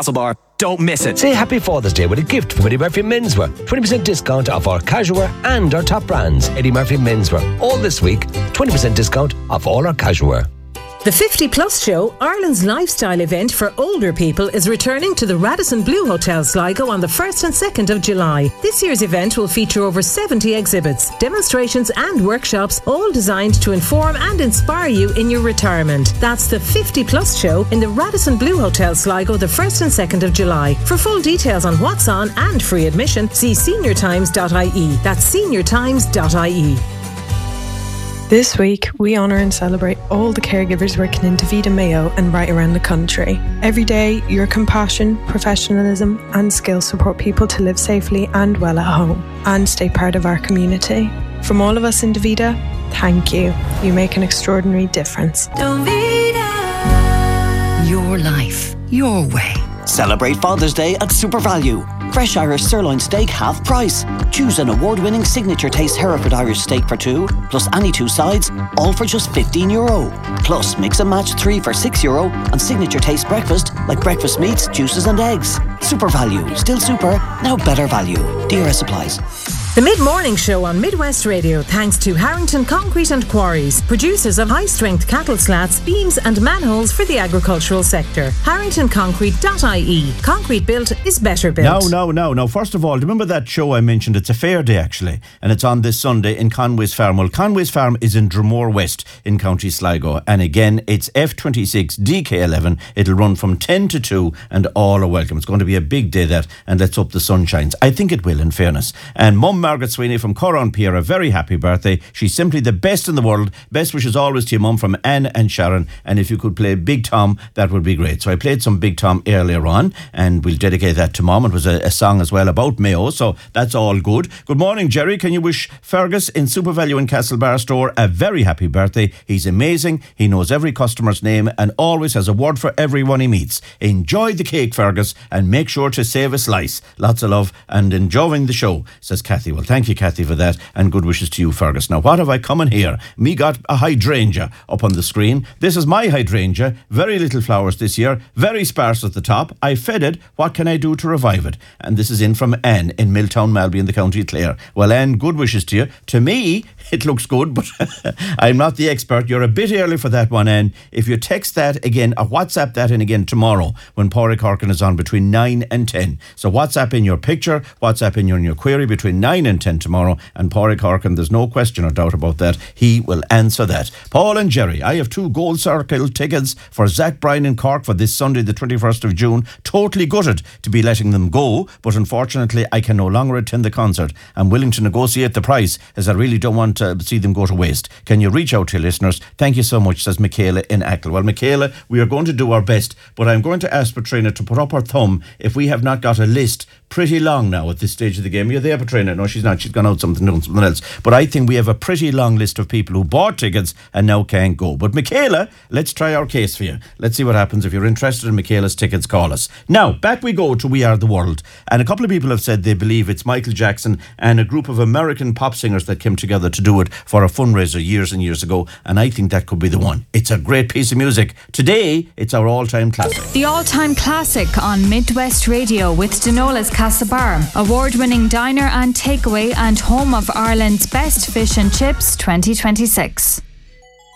Castlebar. Don't miss it. Say Happy Father's Day with a gift from Eddie Murphy Menswear. 20% discount off our casual wear and our top brands. Eddie Murphy Menswear. All this week, 20% discount off all our casual wear. The 50 Plus Show, Ireland's lifestyle event for older people, is returning to the Radisson Blu Hotel Sligo on the 1st and 2nd of July. This year's event will feature over 70 exhibits, demonstrations and workshops, all designed to inform and inspire you in your retirement. That's the 50 Plus Show in the Radisson Blu Hotel Sligo the 1st and 2nd of July. For full details on what's on and free admission, see seniortimes.ie. That's seniortimes.ie. This week, we honour and celebrate all the caregivers working in Davida Mayo and right around the country. Every day, your compassion, professionalism and skills support people to live safely and well at home and stay part of our community. From all of us in Davida, thank you. You make an extraordinary difference. Davida. Your life, your way. Celebrate Father's Day at Super Value. Fresh Irish sirloin steak half price. Choose an award-winning signature taste Hereford Irish steak for two, plus any two sides, all for just €15. Plus mix and match 3 for €6 and signature taste breakfast like breakfast meats, juices and eggs. Super Value. Still super, now better value. DRS applies. The Mid-Morning Show on Midwest Radio, thanks to Harrington Concrete and Quarries, producers of high-strength cattle slats, beams and manholes for the agricultural sector. HarringtonConcrete.ie. Concrete built is better built. Now, first of all, do you remember that show I mentioned? It's a fair day, actually, and it's on this Sunday in Conway's Farm. Well, Conway's Farm is in Dromore West in County Sligo, and again, it's F26 DK11. It'll run from 10 to 2, and all are welcome. It's going to be a big day, that, and let's hope the sun shines. I think it will, in fairness. And Mum Margaret Sweeney from Coron Pier, a very happy birthday. She's simply the best in the world. Best wishes always to your mum from Anne and Sharon. And if you could play Big Tom, that would be great. So I played some Big Tom earlier on, and we'll dedicate that to Mum. It was a song as well about Mayo, so that's all good. Good morning, Jerry. Can you wish Fergus in Super Value in Castlebar Store a very happy birthday? He's amazing. He knows every customer's name and always has a word for everyone he meets. Enjoy the cake, Fergus, and make sure to save a slice. Lots of love and enjoying the show, says Kathy. Well, thank you, Kathy, for that, and good wishes to you, Fergus. Now, what have I come in here? Me got a hydrangea up on the screen. This is my hydrangea. Very little flowers this year, very sparse at the top. I fed it. What can I do to revive it? And this is in from Anne in Milltown, Malby in the County of Clare. Well, Anne, good wishes to you. To me, it looks good, but I'm not the expert. You're a bit early for that one, Anne. If you text that again, or WhatsApp that in again tomorrow when Pádraig Corkin is on between 9 and 10. So WhatsApp in your picture, WhatsApp in your query between 9 and 10 tomorrow, and Pádraig Corkin, there's no question or doubt about that, he will answer that. Paul and Jerry, I have 2 Gold Circle tickets for Zach Bryan in Cork for this Sunday the 21st of June. Totally gutted to be letting them go, but unfortunately I can no longer attend the concert. I'm willing to negotiate the price, as I really don't want to see them go to waste. Can you reach out to your listeners? Thank you so much, says Michaela in Ackle. Well, Michaela, we are going to do our best, but I'm going to ask Patrina to put up her thumb if we have not got a list pretty long now at this stage of the game. You're there, Patrina? No, she's not. She's gone out doing something else. But I think we have a pretty long list of people who bought tickets and now can't go. But Michaela, let's try our case for you. Let's see what happens. If you're interested in Michaela's tickets, call us. Now, back we go to We Are the World. And a couple of people have said they believe it's Michael Jackson and a group of American pop singers that came together to do it for a fundraiser years and years ago. And I think that could be the one. It's a great piece of music. Today, it's our all-time classic. The all-time classic on Midwest Radio with Denola's Castlebar, award-winning diner and takeaway and home of Ireland's best fish and chips 2026.